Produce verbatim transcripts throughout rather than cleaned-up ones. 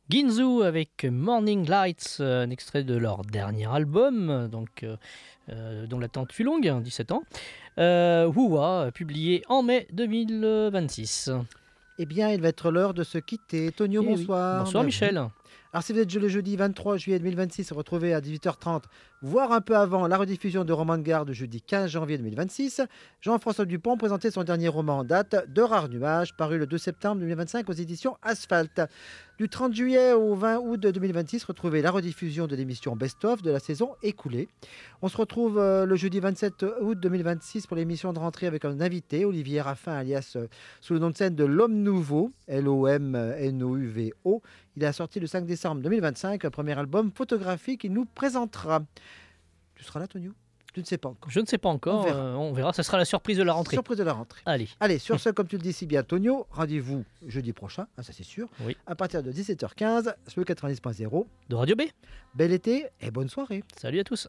Ginzu avec Morning Lights, euh, un extrait de leur dernier album, donc, euh, euh, dont l'attente fut longue, hein, dix-sept ans. Euh, Wua, publié en mai deux mille vingt-six. Eh bien, il va être l'heure de se quitter. Tonio, Eh oui. bonsoir. Bonsoir Bienvenue. Michel. Alors, si vous êtes le jeudi vingt-trois juillet deux mille vingt-six, retrouvez à dix-huit heures trente, voire un peu avant, la rediffusion de Roman de Gare de jeudi quinze janvier deux mille vingt-six. Jean-François Dupont présentait son dernier roman en date, De rares nuages, paru le deux septembre deux mille vingt-cinq aux éditions Asphalte. Du trente juillet au vingt août deux mille vingt-six, retrouvez la rediffusion de l'émission Best of de la saison écoulée. On se retrouve euh, le jeudi vingt-sept août deux mille vingt-six pour l'émission de rentrée avec un invité, Olivier Raffin, alias euh, sous le nom de scène de L'Homme Nouveau, L O M N O U V O. Il a sorti le cinq décembre deux mille vingt-cinq un premier album photographique qu'il nous présentera. Tu seras là, Tonio ? Tu ne sais pas encore. Je ne sais pas encore, On verra. euh, on verra, ça sera la surprise de la rentrée. Surprise de la rentrée. Allez. Allez, sur ce, comme tu le dis si bien, Tonio, rendez-vous jeudi prochain, ah, ça c'est sûr, Oui. à partir de dix-sept heures quinze sur le quatre-vingt-dix point zéro. De Radio B. Bel été et bonne soirée. Salut à tous.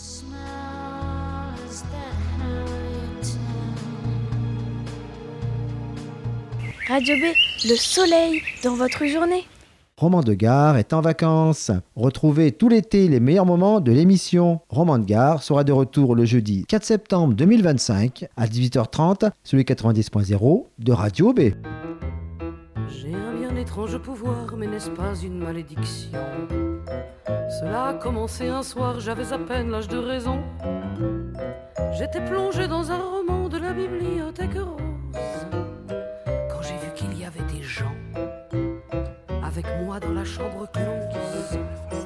Radio B, le soleil dans votre journée. Roman de Gare est en vacances. Retrouvez tout l'été les meilleurs moments de l'émission. Roman de Gare sera de retour le jeudi quatre septembre deux mille vingt-cinq à dix-huit heures trente sur le quatre-vingt-dix point zéro de Radio B. J'ai un bien étrange pouvoir, mais n'est-ce pas une malédiction ? Cela a commencé un soir, j'avais à peine l'âge de raison. J'étais plongé dans un roman de la bibliothèque rose. Quand j'ai vu qu'il y avait des gens avec moi dans la chambre close.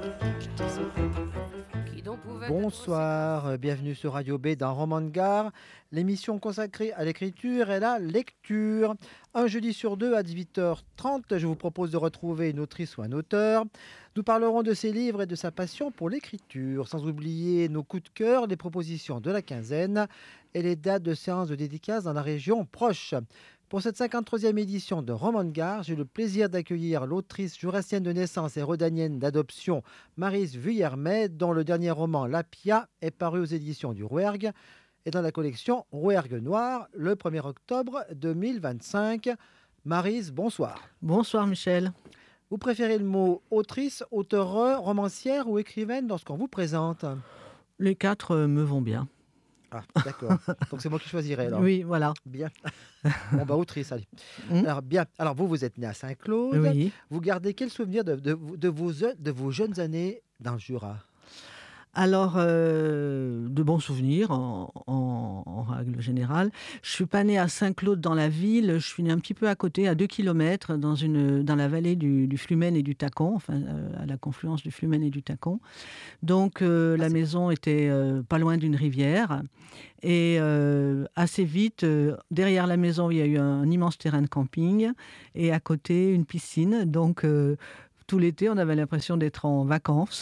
Qui donc pouvait être Bonsoir, euh, bienvenue sur Radio B dans Roman de Gare, l'émission consacrée à l'écriture et la lecture. Un jeudi sur deux à dix-huit heures trente, je vous propose de retrouver une autrice ou un auteur. Nous parlerons de ses livres et de sa passion pour l'écriture, sans oublier nos coups de cœur, les propositions de la quinzaine et les dates de séances de dédicaces dans la région proche. Pour cette cinquante-troisième édition de Roman de Gare, j'ai le plaisir d'accueillir l'autrice jurassienne de naissance et rhodanienne d'adoption, Maryse Vuillermet, dont le dernier roman, La Pia, est paru aux éditions du Rouergue et dans la collection Rouergue Noir le premier octobre deux mille vingt-cinq. Maryse, bonsoir. Bonsoir Michel. Vous préférez le mot autrice, auteure, romancière ou écrivaine lorsqu'on vous présente ? Les quatre euh, me vont bien. Ah, d'accord. Donc c'est moi qui choisirai alors. Oui, voilà. Bien. Bon, bah, autrice, allez. Mm. Alors, bien. Alors, vous, vous êtes né à Saint-Claude. Oui. Vous gardez quel souvenir de, de, de, vos, de vos jeunes années dans le Jura ? Alors, euh, de bons souvenirs en, en, en règle générale. Je ne suis pas née à Saint-Claude dans la ville, je suis née un petit peu à côté, à deux kilomètres, dans, une, dans la vallée du, du Flumen et du Tacon, enfin euh, à la confluence du Flumen et du Tacon. Donc, euh, la maison était euh, pas loin d'une rivière. Et euh, assez vite, euh, derrière la maison, il y a eu un, un immense terrain de camping et à côté, une piscine. Donc, euh, tout l'été, on avait l'impression d'être en vacances.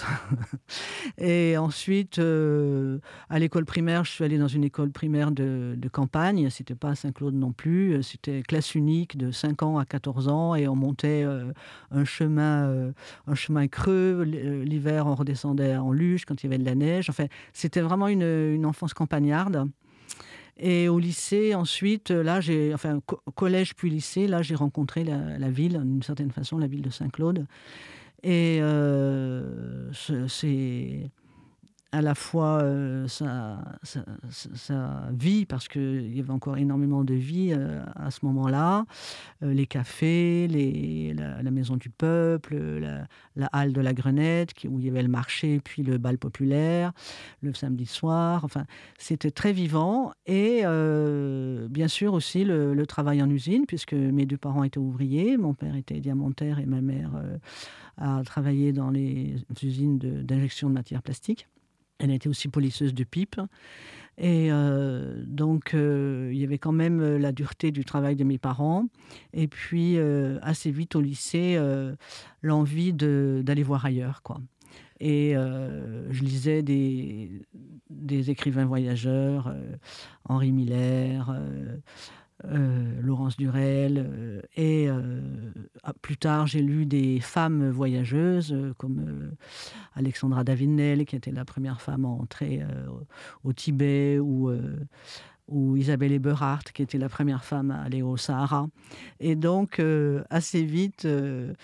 Et ensuite, euh, à l'école primaire, je suis allée dans une école primaire de, de campagne. C'était pas à Saint-Claude non plus. C'était classe unique de cinq ans à quatorze ans. Et on montait euh, un, chemin, euh, un chemin creux. L'hiver, on redescendait en luge quand il y avait de la neige. Enfin, c'était vraiment une, une enfance campagnarde. Et au lycée, ensuite, là, j'ai, enfin, co- collège puis lycée, là, j'ai rencontré la, la ville, d'une certaine façon, la ville de Saint-Claude. Et euh, c'est à la fois euh, sa, sa, sa vie, parce qu'il y avait encore énormément de vie euh, à ce moment-là, euh, les cafés, les, la, la maison du peuple, la, la halle de la Grenette, qui, où il y avait le marché, puis le bal populaire, le samedi soir. Enfin, c'était très vivant. Et euh, bien sûr aussi le, le travail en usine, puisque mes deux parents étaient ouvriers. Mon père était diamantaire et ma mère euh, a travaillé dans les usines de, d'injection de matières plastiques. Elle était aussi polisseuse de pipe. Et euh, donc, euh, il y avait quand même la dureté du travail de mes parents. Et puis, euh, assez vite au lycée, euh, l'envie de, d'aller voir ailleurs, quoi. Et euh, je lisais des, des écrivains voyageurs, euh, Henri Miller, euh, euh, Laurence Durel. Euh, et euh, plus tard, j'ai lu des femmes voyageuses euh, comme euh, Alexandra David-Nel, qui était la première femme à entrer euh, au Tibet, ou, euh, ou Isabelle Eberhardt, qui était la première femme à aller au Sahara. Et donc, euh, assez vite, euh,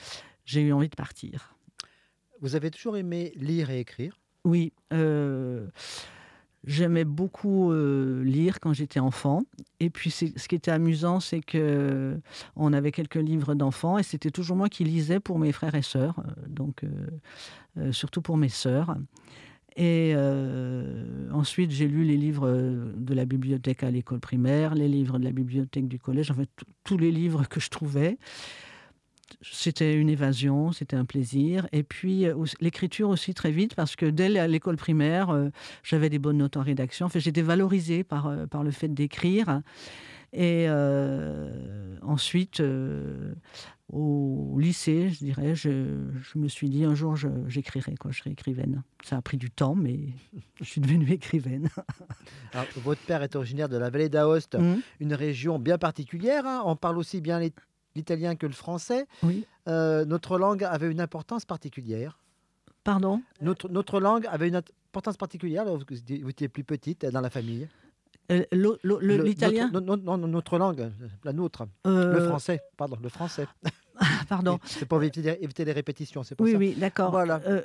j'ai eu envie de partir. Vous avez toujours aimé lire et écrire? Oui, euh, j'aimais beaucoup euh, lire quand j'étais enfant. Et puis, c'est, ce qui était amusant, c'est que on avait quelques livres d'enfants et c'était toujours moi qui lisais pour mes frères et sœurs, euh, donc euh, euh, surtout pour mes sœurs. Et euh, ensuite, j'ai lu les livres de la bibliothèque à l'école primaire, les livres de la bibliothèque du collège, en fait, t- tous les livres que je trouvais. C'était une évasion, c'était un plaisir. Et puis, euh, aussi- l'écriture aussi très vite, parce que dès la- l'école primaire, euh, j'avais des bonnes notes en rédaction. Enfin, j'étais valorisée par, euh, par le fait d'écrire. Et euh, ensuite, euh, au lycée, je dirais, je, je me suis dit un jour, je- j'écrirai, quoi, je serai écrivaine. Ça a pris du temps, mais je suis devenue écrivaine. Alors, votre père est originaire de la vallée d'Aoste, Mhm. une région bien particulière, hein. On parle aussi bien l'it- l'italien que le français. Oui, Euh, notre langue avait une importance particulière. pardon. Notre, notre langue avait une importance particulière lorsque vous étiez vous étiez plus petite euh, dans la famille. Euh, l'o- l'o- le- Le- L'italien notre, non, non, non, notre langue, la nôtre. euh, Le français, pardon, le français. Pardon. C'est pour éviter, éviter les répétitions, c'est pour Oui, ça. oui, d'accord. Voilà. Euh,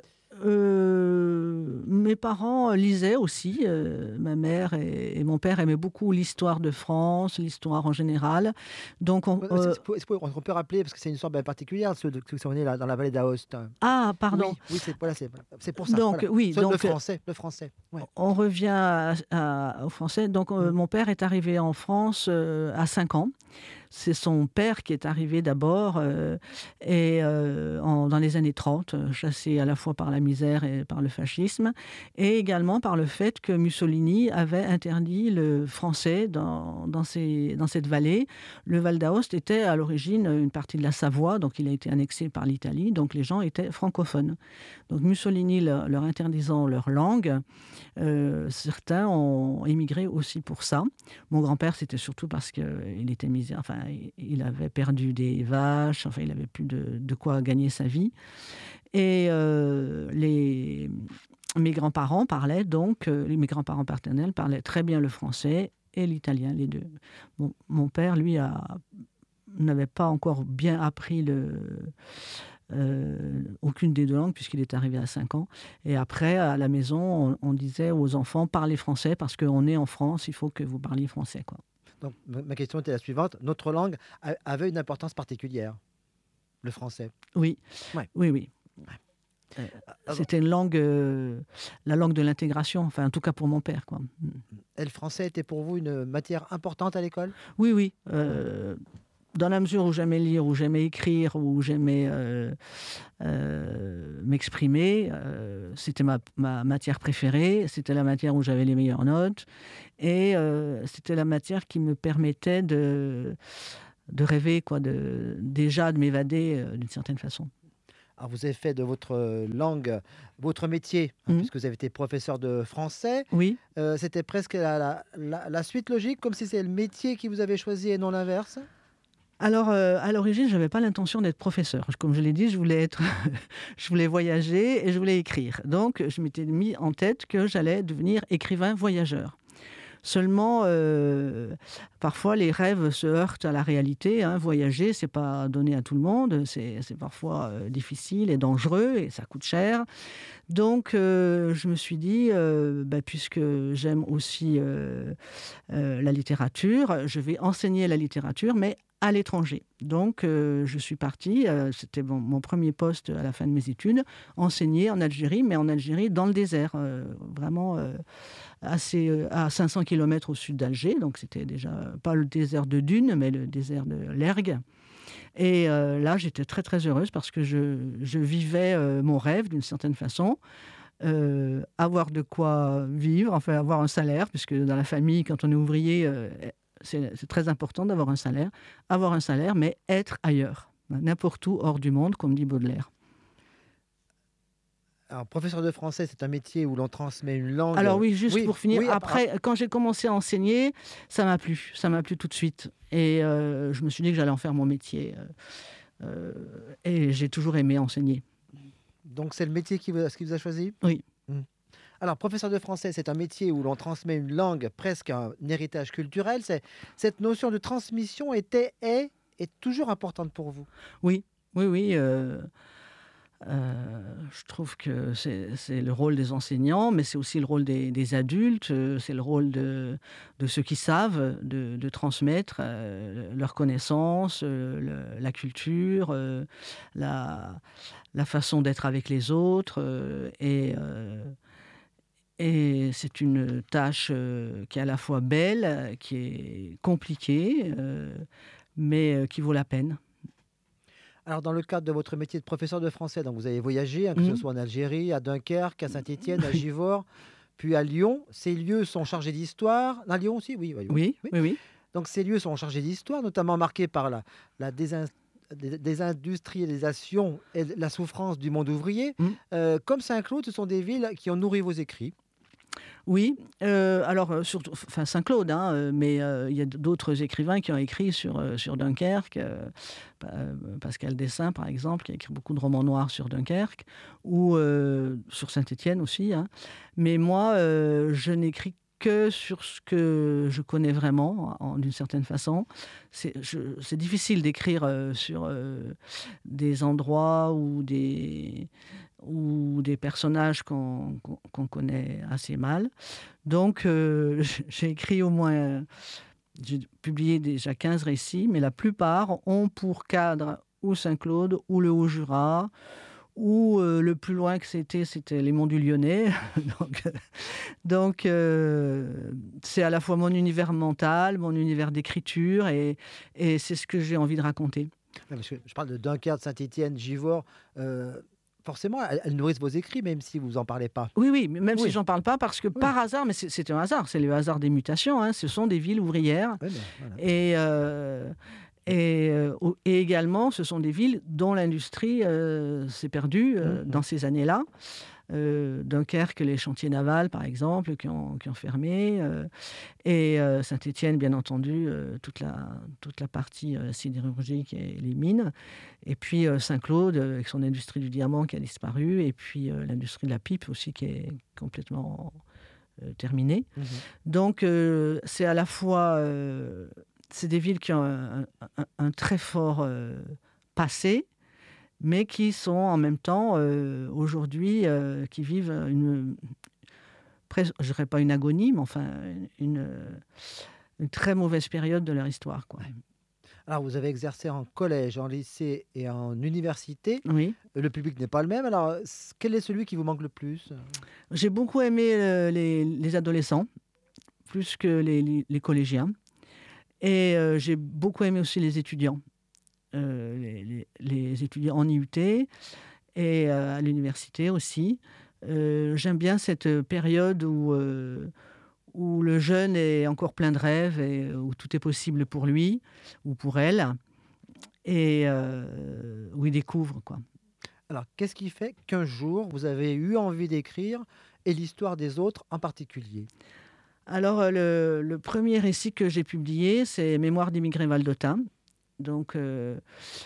euh, mes parents lisaient aussi. euh, ma mère et, et mon père aimaient beaucoup l'histoire de France, l'histoire en général. Donc, on, Ouais, euh, c'est- c'est- c'est- on peut rappeler, parce que c'est une histoire bien particulière, ceux de- ceux qui sont nés là, dans la vallée d'Aoste. ah, pardon. Oui, oui, c'est voilà, c'est c'est pour ça. Donc, voilà. oui, Sur donc, le français, le français. Ouais. On revient à- à- au français. Donc, euh, Mm. mon père est arrivé en France euh, à cinq ans. C'est son père qui est arrivé d'abord euh, et, euh, en- dans les années trente, euh, chassé à la fois par la misère et par le fascisme, et également par le fait que Mussolini avait interdit le français dans, dans, ces- dans cette vallée. Le Val d'Aoste était à l'origine une partie de la Savoie, donc il a été annexé par l'Italie, donc les gens étaient francophones. Donc Mussolini leur, leur interdisant leur langue, euh, certains ont émigré aussi pour ça. Mon grand-père, c'était surtout parce qu'il était misère, enfin, il- il avait perdu des vaches, enfin, il avait plus de, de quoi gagner sa vie. Et euh, les, mes grands-parents parlaient donc, euh, mes grands-parents paternels parlaient très bien le français et l'italien, les deux. Mon, mon père, lui, a, n'avait pas encore bien appris le, euh, aucune des deux langues, puisqu'il est arrivé à cinq ans. Et après, à la maison, on, on disait aux enfants, parlez français, parce qu'on est en France, il faut que vous parliez français, quoi. Donc, ma ma question était la suivante. Notre langue a- avait une importance particulière, le français. Oui, Ouais. oui, oui. Euh, Ah, C'était une langue, euh, la langue de l'intégration, enfin, en tout cas pour mon père, quoi. Et le français était pour vous une matière importante à l'école? Oui, oui. euh, dans la mesure où j'aimais lire, où j'aimais écrire, où j'aimais euh, euh, m'exprimer, euh, c'était ma, ma matière préférée, c'était la matière où j'avais les meilleures notes, et euh, c'était la matière qui me permettait de, de rêver, quoi, de, déjà de m'évader euh, d'une certaine façon. Alors, vous avez fait de votre euh, langue votre métier, hein, Mhm. puisque vous avez été professeur de français. Oui. Euh, C'était presque la, la- la- la suite logique, comme si c'est le métier qui vous avez choisi et non l'inverse. Alors, euh, à l'origine, je n'avais pas l'intention d'être professeur. Comme je l'ai dit, je voulais être, je voulais voyager et je voulais écrire. Donc, je m'étais mis en tête que j'allais devenir écrivain voyageur. Seulement, euh, parfois, les rêves se heurtent à la réalité. Hein. Voyager, c'est pas donné à tout le monde. C'est, c'est parfois euh, difficile et dangereux et ça coûte cher. Donc, euh, je me suis dit, euh, bah, puisque j'aime aussi euh, euh, la littérature, je vais enseigner la littérature, mais à l'étranger. Donc, euh, je suis partie, euh, c'était mon, mon premier poste à la fin de mes études, enseigner en Algérie, mais en Algérie, dans le désert, euh, vraiment euh, assez, euh, à cinq cents kilomètres au sud d'Alger. Donc, c'était déjà pas le désert de Dune, mais le désert de l'Ergue. Et euh, là, j'étais très, très heureuse parce que je, je vivais euh, mon rêve d'une certaine façon. Euh, avoir de quoi vivre, enfin avoir un salaire, puisque dans la famille, quand on est ouvrier, euh, c'est, c'est très important d'avoir un salaire. Avoir un salaire, mais être ailleurs, n'importe où, hors du monde, comme dit Baudelaire. Alors, professeur de français, c'est un métier où l'on transmet une langue. Alors oui, juste Oui, pour finir, oui, après, quand j'ai commencé à enseigner, ça m'a plu, ça m'a plu tout de suite. Et euh, je me suis dit que j'allais en faire mon métier. Euh, euh, et j'ai toujours aimé enseigner. Donc, c'est le métier qui vous, ce qui vous a choisi? Oui. Hmm. Alors, professeur de français, c'est un métier où l'on transmet une langue, presque un héritage culturel. C'est, cette notion de transmission était, est, est toujours importante pour vous? Oui, Oui, oui. Euh, euh, je trouve que c'est, c'est le rôle des enseignants, mais c'est aussi le rôle des, des adultes, euh, c'est le rôle de, de ceux qui savent, de, de transmettre euh, leurs connaissances, euh, le, la culture, euh, la, la façon d'être avec les autres. Euh, et, euh, et c'est une tâche euh, qui est à la fois belle, qui est compliquée, euh, mais euh, qui vaut la peine. Alors, dans le cadre de votre métier de professeur de français, donc vous avez voyagé, hein, que ce Mmh. soit en Algérie, à Dunkerque, à Saint-Étienne, à Givors, puis à Lyon. Ces lieux sont chargés d'histoire. À Lyon aussi, oui. à Lyon. Oui, Oui. oui, oui. Donc, ces lieux sont chargés d'histoire, notamment marqués par la, la désin- dé- désindustrialisation et la souffrance du monde ouvrier. Mmh. Euh, comme Saint-Claude, ce sont des villes qui ont nourri vos écrits. Oui, euh, alors euh, surtout, enfin Saint-Claude, hein, euh, mais euh, il y a d'autres écrivains qui ont écrit sur, euh, sur Dunkerque, euh, euh, Pascal Dessin par exemple, qui a écrit beaucoup de romans noirs sur Dunkerque, ou euh, sur Saint-Étienne aussi. Hein. Mais moi, euh, je n'écris que sur ce que je connais vraiment, en, d'une certaine façon. C'est, je, c'est difficile d'écrire euh, sur euh, des endroits ou des, ou des personnages qu'on, qu'on, qu'on connaît assez mal. Donc, euh, j'ai écrit au moins... euh, J'ai publié déjà quinze récits, mais la plupart ont pour cadre ou Saint-Claude ou le Haut-Jura, ou euh, le plus loin que c'était, c'était les Monts du Lyonnais. donc, euh, donc euh, c'est à la fois mon univers mental, mon univers d'écriture, et, et c'est ce que j'ai envie de raconter. Non, parce que je parle de Dunkerque, Saint-Étienne, Givors. euh, forcément, elles, elles nourrissent vos écrits, même si vous n'en parlez pas. Oui, oui, mais même Oui. si j'en parle pas, parce que par hasard, mais c'est, c'est un hasard, c'est le hasard des mutations, hein, ce sont des villes ouvrières. Oui, mais voilà. Et, euh, et, euh, et également, ce sont des villes dont l'industrie euh, s'est perdue euh, Mhm. dans ces années-là. Euh, Dunkerque, les chantiers navals, par exemple, qui ont, qui ont fermé. Euh, et euh, Saint-Étienne, bien entendu, euh, toute, la, toute la partie euh, sidérurgique et les mines. Et puis euh, Saint-Claude, euh, avec son industrie du diamant qui a disparu. Et puis euh, l'industrie de la pipe aussi, qui est complètement euh, terminée. Mhm. Donc, euh, c'est à la fois... Euh, c'est des villes qui ont un, un, un très fort euh, passé, mais qui sont en même temps, euh, aujourd'hui, euh, qui vivent une... Presque, je ne dirais pas une agonie, mais enfin, une, une très mauvaise période de leur histoire, quoi. Alors, vous avez exercé en collège, en lycée et en université. Oui. Le public n'est pas le même. Alors, c- quel est celui qui vous manque le plus? J'ai beaucoup aimé euh, les, les adolescents, plus que les, les, les collégiens. Et euh, j'ai beaucoup aimé aussi les étudiants. Euh, les, les, les étudiants en I U T et euh, à l'université aussi. Euh, j'aime bien cette période où, euh, où le jeune est encore plein de rêves et où tout est possible pour lui ou pour elle, et euh, où il découvre, quoi. Alors, qu'est-ce qui fait qu'un jour, vous avez eu envie d'écrire, et l'histoire des autres en particulier? Alors, euh, le, le premier récit que j'ai publié, c'est Mémoires d'immigrés valdôtains. Donc, euh,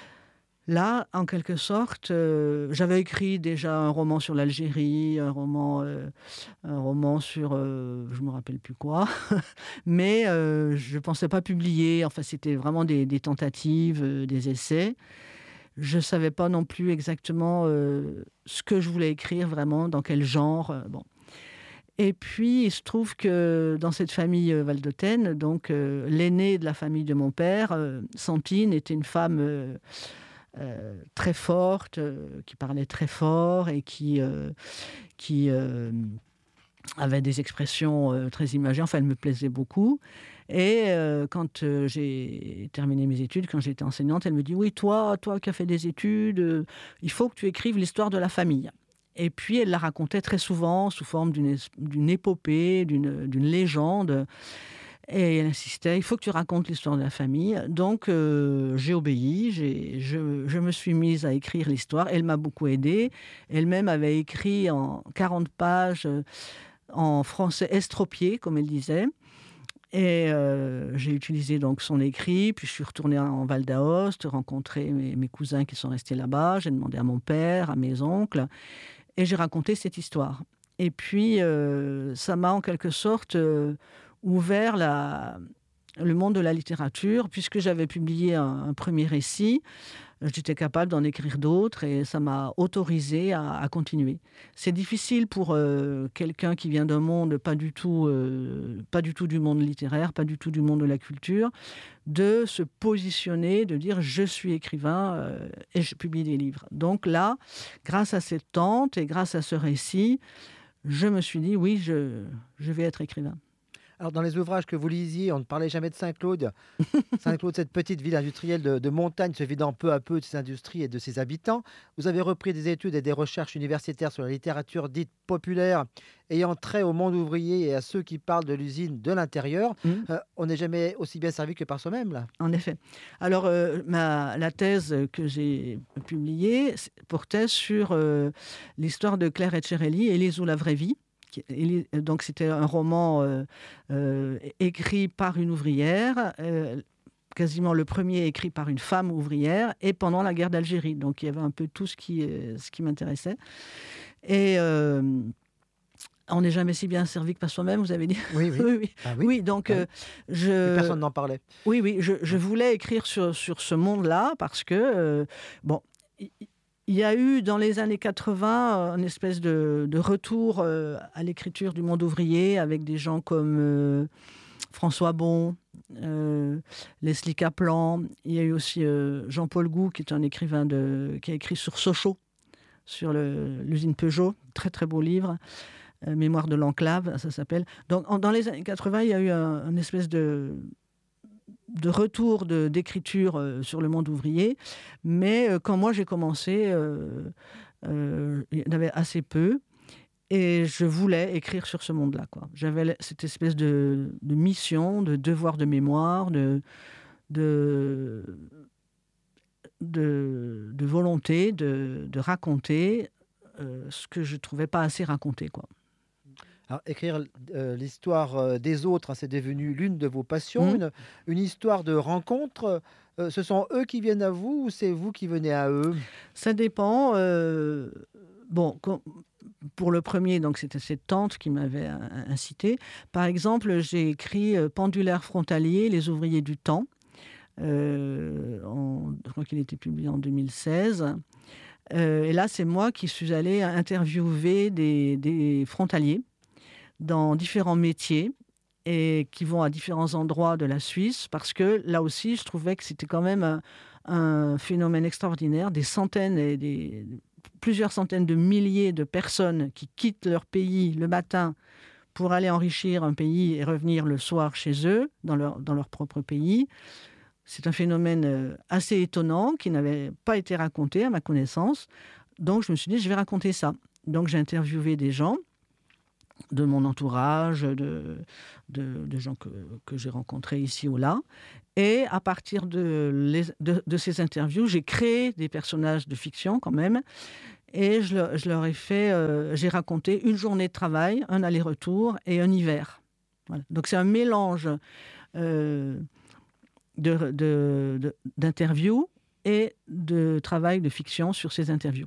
là, en quelque sorte, euh, j'avais écrit déjà un roman sur l'Algérie, un roman, euh, un roman sur, euh, je ne me rappelle plus quoi, mais euh, je ne pensais pas publier. Enfin, c'était vraiment des, des tentatives, euh, des essais. Je ne savais pas non plus exactement euh, ce que je voulais écrire vraiment, dans quel genre. euh, bon. Et puis, il se trouve que dans cette famille euh, valdôtaine, donc euh, l'aînée de la famille de mon père, euh, Santine, était une femme euh, euh, très forte, euh, qui parlait très fort et qui, euh, qui euh, avait des expressions euh, très imagées. Enfin, elle me plaisait beaucoup. Et euh, quand euh, j'ai terminé mes études, quand j'étais enseignante, elle me dit « Oui, toi, toi qui as fait des études, euh, il faut que tu écrives l'histoire de la famille. » Et puis, elle la racontait très souvent sous forme d'une, d'une épopée, d'une, d'une légende. Et elle insistait, il faut que tu racontes l'histoire de la famille. Donc, euh, j'ai obéi, j'ai, je, je me suis mise à écrire l'histoire. Elle m'a beaucoup aidée. Elle-même avait écrit en quarante pages, euh, en français estropié, comme elle disait. Et euh, j'ai utilisé donc son écrit, puis je suis retournée en Val d'Aoste, rencontrer mes, mes cousins qui sont restés là-bas. J'ai demandé à mon père, à mes oncles. Et j'ai raconté cette histoire. Et puis, euh, ça m'a en quelque sorte euh, ouvert la, le monde de la littérature, puisque j'avais publié un, un premier récit, j'étais capable d'en écrire d'autres et ça m'a autorisé à, à continuer. C'est difficile pour euh, quelqu'un qui vient d'un monde pas du tout, euh, pas du tout du monde littéraire, pas du tout du monde de la culture, de se positionner, de dire je suis écrivain euh, et je publie des livres. Donc là, grâce à cette tante et grâce à ce récit, je me suis dit oui, je, je vais être écrivain. Alors, dans les ouvrages que vous lisiez, on ne parlait jamais de Saint-Claude. Saint-Claude, cette petite ville industrielle de, de montagne se vidant peu à peu de ses industries et de ses habitants. Vous avez repris des études et des recherches universitaires sur la littérature dite populaire, ayant trait au monde ouvrier et à ceux qui parlent de l'usine de l'intérieur. Mmh. Euh, on n'est jamais aussi bien servi que par soi-même, là. En effet. Alors, euh, ma, la thèse que j'ai publiée portait sur euh, l'histoire de Claire Etcherelli, Élise ou la vraie vie. Donc, c'était un roman euh, euh, écrit par une ouvrière, euh, quasiment le premier écrit par une femme ouvrière, et pendant la guerre d'Algérie. Donc, il y avait un peu tout ce qui, euh, ce qui m'intéressait. Et euh, on n'est jamais si bien servi que par soi-même, vous avez dit. Oui, oui. oui, oui. Ah, oui. oui, donc ah. euh, je... Personne n'en parlait. Oui, oui, je, je voulais écrire sur, sur ce monde-là parce que, euh, bon... Il y a eu dans les années quatre-vingts une espèce de, de retour euh, à l'écriture du monde ouvrier avec des gens comme euh, François Bon, euh, Leslie Kaplan. Il y a eu aussi euh, Jean-Paul Gou, qui est un écrivain de, qui a écrit sur Sochaux, sur le, l'usine Peugeot, très très beau livre, euh, Mémoire de l'enclave, ça s'appelle. Donc en, dans les années quatre-vingts, il y a eu un, une espèce de de retour de, d'écriture euh, sur le monde ouvrier. Mais euh, quand moi j'ai commencé, euh, euh, il y en avait assez peu. Et je voulais écrire sur ce monde-là, quoi. J'avais cette espèce de, de mission, de devoir de mémoire, de, de, de, de volonté de, de raconter euh, ce que je ne trouvais pas assez raconté, quoi. Alors, écrire euh, l'histoire euh, des autres, hein, c'est devenu l'une de vos passions, mmh. une, une histoire de rencontre. Euh, ce sont eux qui viennent à vous ou c'est vous qui venez à eux? Ça dépend. Euh, bon, quand, pour le premier, donc c'était cette tante qui m'avait incité. Par exemple, j'ai écrit euh, Pendulaire frontalier, les ouvriers du temps. Euh, en, je crois qu'il a été publié en deux mille seize. Euh, et là, c'est moi qui suis allée interviewer des, des frontaliers dans différents métiers et qui vont à différents endroits de la Suisse, parce que là aussi, je trouvais que c'était quand même un, un phénomène extraordinaire, des centaines et des, plusieurs centaines de milliers de personnes qui quittent leur pays le matin pour aller enrichir un pays et revenir le soir chez eux, dans leur, dans leur propre pays. C'est un phénomène assez étonnant qui n'avait pas été raconté à ma connaissance. Donc, je me suis dit, je vais raconter ça. Donc, j'ai interviewé des gens de mon entourage, de, de, de gens que, que j'ai rencontrés ici ou là. Et à partir de, les, de, de ces interviews, j'ai créé des personnages de fiction quand même. Et je, je leur ai fait, euh, j'ai raconté une journée de travail, un aller-retour et un hiver. Voilà. Donc c'est un mélange euh, de, de, de, d'interviews et de travail de fiction sur ces interviews.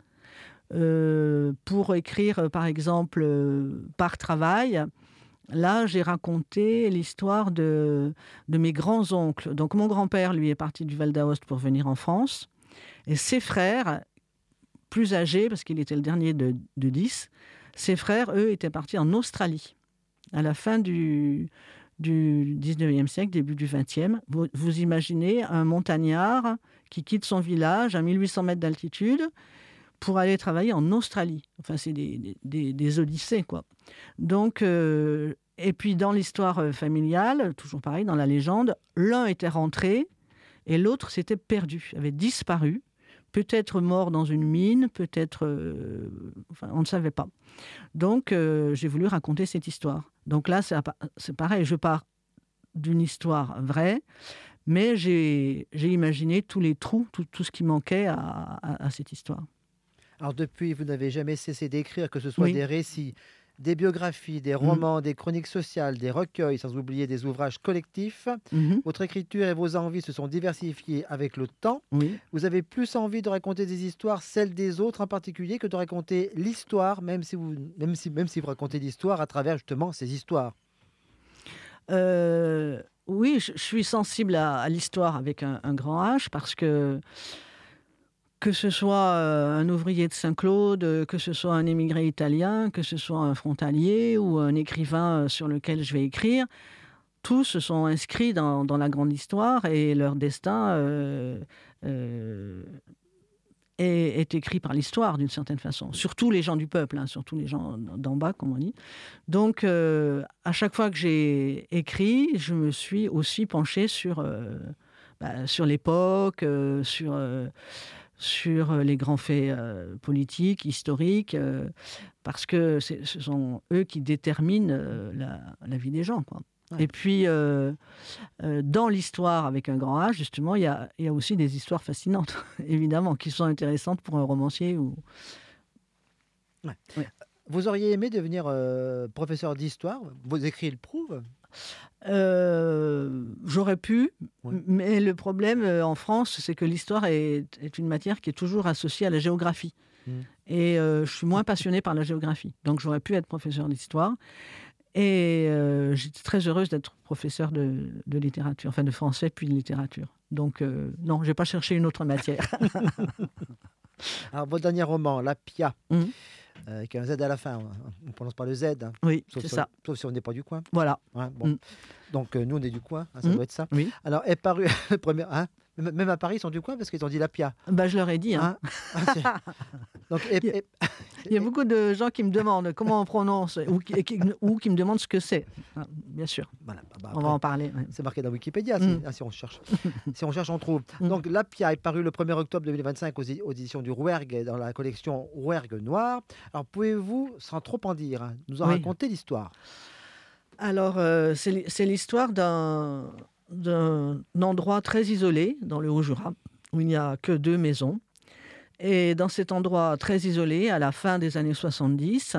Euh, pour écrire, euh, par exemple, euh, par travail, là, j'ai raconté l'histoire de, de mes grands-oncles. Donc, mon grand-père, lui, est parti du Val d'Aoste pour venir en France. Et ses frères, plus âgés, parce qu'il était le dernier de, de dix, ses frères, eux, étaient partis en Australie. À la fin du, du dix-neuvième siècle, début du vingtième. Vous, vous imaginez un montagnard qui quitte son village à mille huit cents mètres d'altitude pour aller travailler en Australie. Enfin, c'est des, des, des odyssées, quoi. Donc, euh, et puis dans l'histoire familiale, toujours pareil, dans la légende, l'un était rentré et l'autre s'était perdu, avait disparu, peut-être mort dans une mine, peut-être... Euh, enfin, on ne savait pas. Donc, euh, j'ai voulu raconter cette histoire. Donc là, c'est, c'est pareil, je pars d'une histoire vraie, mais j'ai, j'ai imaginé tous les trous, tout, tout ce qui manquait à, à, à cette histoire. Alors depuis, vous n'avez jamais cessé d'écrire, que ce soit oui. des récits, des biographies, des romans, mmh. des chroniques sociales, des recueils, sans oublier des ouvrages collectifs. Mmh. Votre écriture et vos envies se sont diversifiées avec le temps. Oui. Vous avez plus envie de raconter des histoires, celles des autres en particulier, que de raconter l'histoire, même si vous, même si, même si vous racontez l'histoire à travers justement ces histoires. Euh, oui, je, je suis sensible à, à l'histoire avec un, un grand H parce que que ce soit euh, un ouvrier de Saint-Claude, que ce soit un émigré italien, que ce soit un frontalier ou un écrivain sur lequel je vais écrire, tous se sont inscrits dans, dans la grande histoire et leur destin euh, euh, est, est écrit par l'histoire d'une certaine façon. Surtout les gens du peuple, hein, surtout les gens d'en bas, comme on dit. Donc, euh, à chaque fois que j'ai écrit, je me suis aussi penchée sur, euh, bah, sur l'époque, euh, sur... Euh, sur les grands faits euh, politiques, historiques, euh, parce que c'est, ce sont eux qui déterminent euh, la, la vie des gens, quoi. Ouais. Et puis, euh, euh, dans l'histoire avec un grand H, justement, il y a, y a aussi des histoires fascinantes, évidemment, qui sont intéressantes pour un romancier. Ou... Ouais. Ouais. Vous auriez aimé devenir euh, professeur d'histoire? Vos écrits le prouvent. Euh, j'aurais pu, oui. Mais le problème euh, en France, c'est que l'histoire est, est une matière qui est toujours associée à la géographie. Mmh. Et euh, je suis moins passionnée par la géographie. Donc j'aurais pu être professeure d'histoire. Et euh, j'étais très heureuse d'être professeure de, de littérature, enfin de français puis de littérature. Donc euh, non, je n'ai pas cherché une autre matière. Alors, votre dernier roman, La Pia, mmh. euh, avec un Z à la fin, on ne prononce pas le Z. Hein, oui, sauf c'est si ça. On, sauf si on n'est pas du coin. Voilà. Ouais, bon. mmh. Donc, euh, nous, on est du coin, hein, ça mmh. doit être ça. Oui. Alors, est paru le premier. Hein, même à Paris, ils sont du coin parce qu'ils ont dit La Pia. Bah, je leur ai dit. Hein. Hein Donc, et, il, y a, et, il y a beaucoup de gens qui me demandent comment on prononce ou qui, qui, ou qui me demandent ce que c'est. Ah, bien sûr. Voilà, bah, après, on va en parler. Ouais. C'est marqué dans Wikipédia, si, mmh. si on cherche. Si on cherche, on trouve. Mmh. Donc, La Pia est paru le premier octobre deux mille vingt-cinq aux, aux éditions du Rouergue dans la collection Rouergue Noir. Alors, pouvez-vous, sans trop en dire, hein, nous en oui. raconter l'histoire? Alors, euh, c'est, c'est l'histoire d'un, d'un endroit très isolé dans le Haut-Jura, où il n'y a que deux maisons. Et dans cet endroit très isolé, à la fin des années soixante-dix,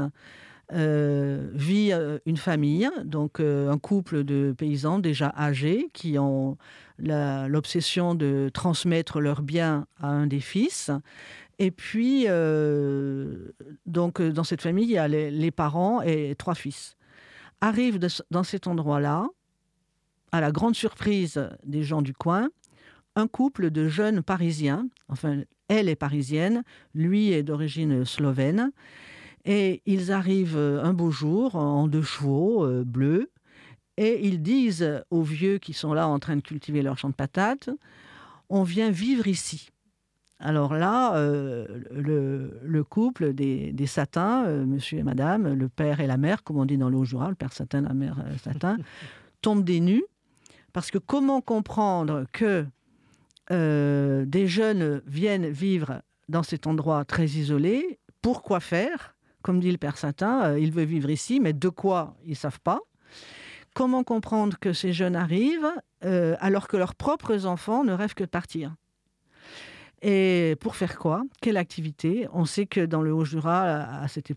euh, vit euh, une famille, donc euh, un couple de paysans déjà âgés qui ont la, l'obsession de transmettre leurs biens à un des fils. Et puis, euh, donc, dans cette famille, il y a les, les parents et trois fils. Arrive de, dans cet endroit-là, à la grande surprise des gens du coin, un couple de jeunes Parisiens, enfin, elle est parisienne, lui est d'origine slovène, et ils arrivent un beau jour en deux chevaux euh, bleus, et ils disent aux vieux qui sont là en train de cultiver leur champ de patates, « On vient vivre ici ». Alors là, euh, le, le couple des, des Satins, euh, monsieur et madame, le père et la mère, comme on dit dans le Haut-Jura, le père Satin, la mère euh, Satin, tombent des nues, parce que comment comprendre que euh, des jeunes viennent vivre dans cet endroit très isolé? Pourquoi faire? Comme dit le père Satin, euh, il veut vivre ici, mais de quoi, ils ne savent pas. Comment comprendre que ces jeunes arrivent euh, alors que leurs propres enfants ne rêvent que de partir? Et pour faire quoi? Quelle activité? On sait que dans le Haut-Jura, à cette,